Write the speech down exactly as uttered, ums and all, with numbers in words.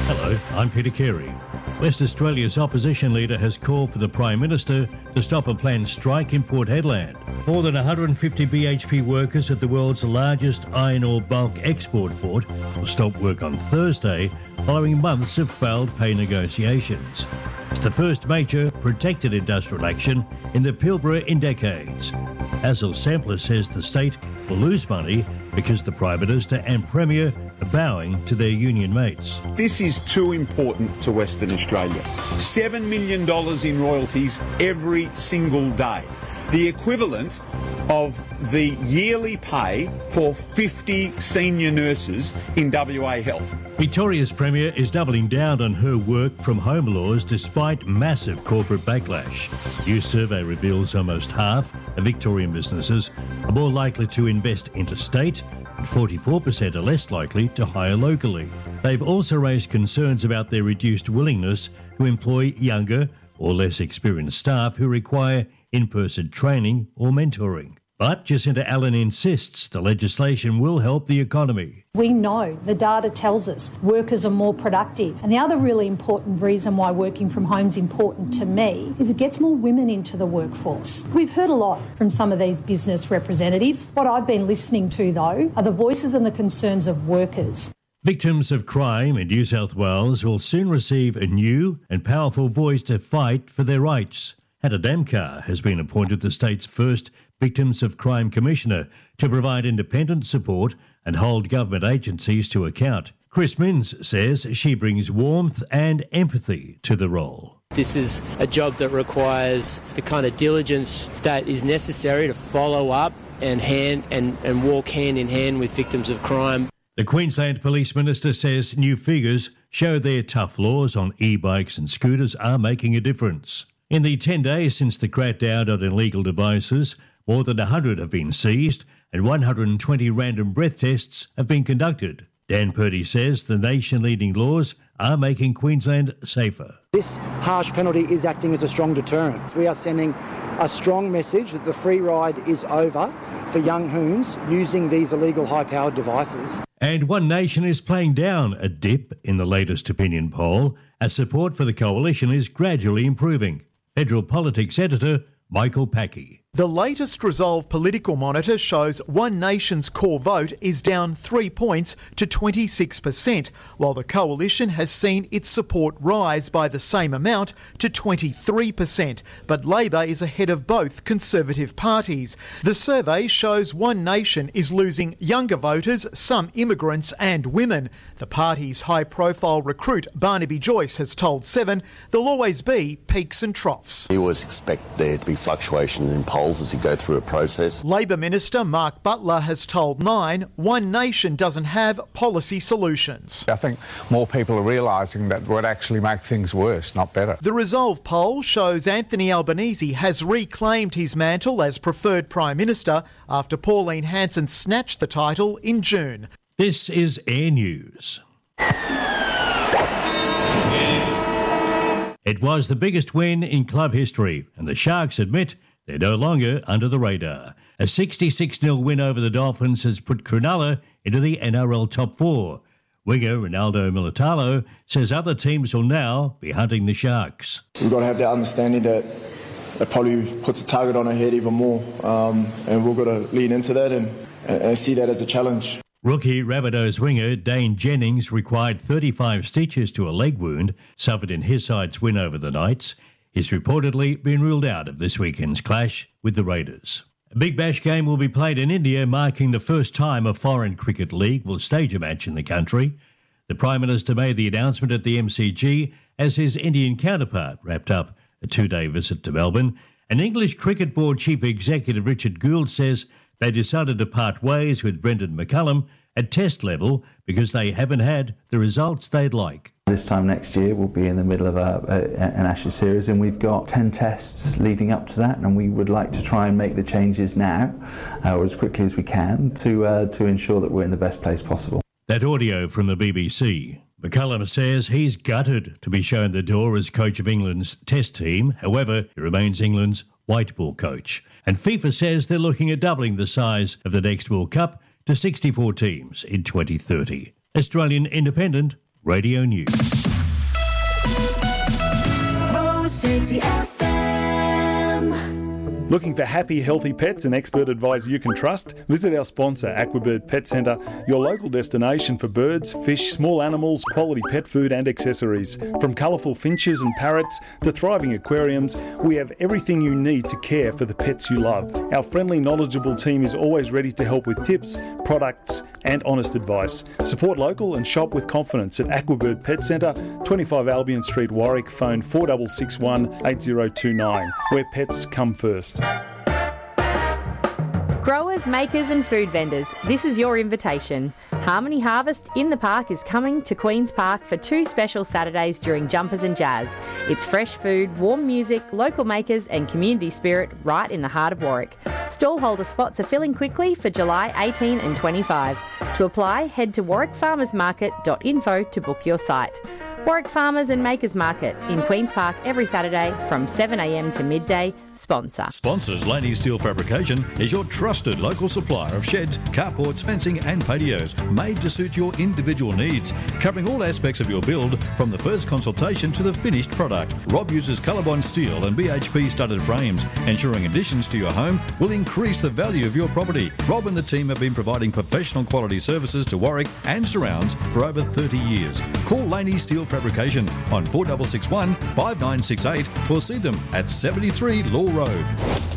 Hello, I'm Peter Carey. West Australia's opposition leader has called for the Prime Minister to stop a planned strike in Port Hedland. More than one hundred fifty B H P workers at the world's largest iron ore bulk export port will stop work on Thursday following months of failed pay negotiations. It's the first major protected industrial action in the Pilbara in decades. Hazel Sampler says the state will lose money because the Prime Minister and Premier are bowing to their union mates. This is too important to Western Australia. seven million dollars in royalties every single day. The equivalent of the yearly pay for fifty senior nurses in W A Health. Victoria's Premier is doubling down on her work from home laws despite massive corporate backlash. A new survey reveals almost half of Victorian businesses are more likely to invest interstate and forty-four percent are less likely to hire locally. They've also raised concerns about their reduced willingness to employ younger or less experienced staff who require in-person training or mentoring. But Jacinta Allen insists the legislation will help the economy. We know, the data tells us, workers are more productive. And the other really important reason why working from home is important to me is it gets more women into the workforce. We've heard a lot from some of these business representatives. What I've been listening to, though, are the voices and the concerns of workers. Victims of crime in New South Wales will soon receive a new and powerful voice to fight for their rights. Hatter Damkar has been appointed the state's first Victims of Crime Commissioner to provide independent support and hold government agencies to account. Chris Minns says she brings warmth and empathy to the role. This is a job that requires the kind of diligence that is necessary to follow up and hand and, and walk hand in hand with victims of crime. The Queensland Police Minister says new figures show their tough laws on e-bikes and scooters are making a difference. In the ten days since the crackdown on illegal devices, more than one hundred have been seized and one hundred twenty random breath tests have been conducted. Dan Purdy says the nation-leading laws are making Queensland safer. This harsh penalty is acting as a strong deterrent. We are sending a strong message that the free ride is over for young hoons using these illegal high-powered devices. And One Nation is playing down a dip in the latest opinion poll as support for the coalition is gradually improving. Federal Politics Editor Michael Packey. The latest Resolve Political Monitor shows One Nation's core vote is down three points to twenty-six percent, while the Coalition has seen its support rise by the same amount to twenty-three percent. But Labor is ahead of both Conservative parties. The survey shows One Nation is losing younger voters, some immigrants and women. The party's high-profile recruit Barnaby Joyce has told Seven there'll always be peaks and troughs. We always expect there to be fluctuation in polls as you go through a process. Labor Minister Mark Butler has told Nine One Nation doesn't have policy solutions. I think more people are realising that would actually make things worse, not better. The Resolve poll shows Anthony Albanese has reclaimed his mantle as preferred Prime Minister after Pauline Hanson snatched the title in June. This is Air News. It was the biggest win in club history, and the Sharks admit they're no longer under the radar. A sixty-six nil win over the Dolphins has put Cronulla into the N R L top four. Winger Ronaldo Militalo says other teams will now be hunting the Sharks. We've got to have that understanding that it probably puts a target on our head even more, um, and we've got to lean into that and, and see that as a challenge. Rookie Rabbitohs winger Dane Jennings required thirty-five stitches to a leg wound suffered in his side's win over the Knights. He's reportedly been ruled out of this weekend's clash with the Raiders. A Big Bash game will be played in India, marking the first time a foreign cricket league will stage a match in the country. The Prime Minister made the announcement at the M C G as his Indian counterpart wrapped up a two-day visit to Melbourne. An English Cricket Board Chief Executive Richard Gould says they decided to part ways with Brendan McCullum at test level because they haven't had the results they'd like. This time next year we'll be in the middle of a, a, an Ashes series, and we've got ten tests leading up to that, and we would like to try and make the changes now uh, or as quickly as we can to uh, to ensure that we're in the best place possible. That audio from the B B C. McCullum says he's gutted to be shown the door as coach of England's test team. However, he remains England's white ball coach. And FIFA says they're looking at doubling the size of the next World Cup to sixty-four teams in twenty thirty. Australian Independent, Radio News. Rose City F M. Looking for happy, healthy pets and expert advice you can trust? Visit our sponsor, Aquabird Pet Centre, your local destination for birds, fish, small animals, quality pet food and accessories. From colourful finches and parrots to thriving aquariums, we have everything you need to care for the pets you love. Our friendly, knowledgeable team is always ready to help with tips, products and honest advice. Support local and shop with confidence at Aquabird Pet Centre, twenty-five Albion Street, Warwick. Phone four six six one, eight zero two nine, where pets come first. Growers, makers and food vendors, this is your invitation. Harmony Harvest in the Park is coming to Queen's Park for two special Saturdays during Jumpers and Jazz. It's fresh food, warm music, local makers and community spirit right in the heart of Warwick. Stallholder spots are filling quickly for July eighteen and twenty-five. To apply, head to warwick farmers market dot info to book your site. Warwick Farmers and Makers Market in Queen's Park every Saturday from seven a m to midday. Sponsor. Sponsors Laney Steel Fabrication is your trusted local supplier of sheds, carports, fencing and patios made to suit your individual needs, covering all aspects of your build from the first consultation to the finished product. Rob uses Colorbond steel and B H P studded frames, ensuring additions to your home will increase the value of your property. Rob and the team have been providing professional quality services to Warwick and surrounds for over thirty years. Call Laney Steel Fabrication on four six six one, five nine six eight or see them at seventy-three Law Road.